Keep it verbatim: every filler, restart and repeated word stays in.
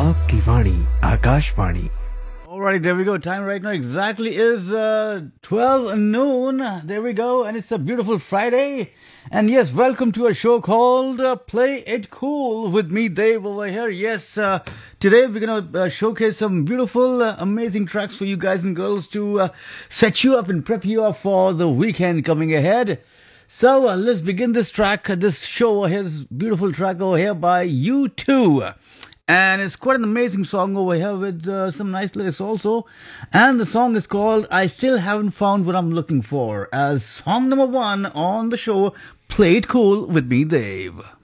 आपकी वाणी Akashvani. Alright, there we go. Time right now exactly is uh, twelve noon. There we go. And it's a beautiful Friday. And yes, welcome to a show called uh, Play It Cool with me, Dave, over here. Yes, uh, today we're going to uh, showcase some beautiful, uh, amazing tracks for you guys and girls to uh, set you up and prep you up for the weekend coming ahead. So uh, let's begin this track, uh, this show. Here's beautiful track over here by U two. And it's quite an amazing song over here with uh, some nice lyrics also. And the song is called I Still Haven't Found What I'm Looking For as song number one on the show, Play It Cool with me, Dave.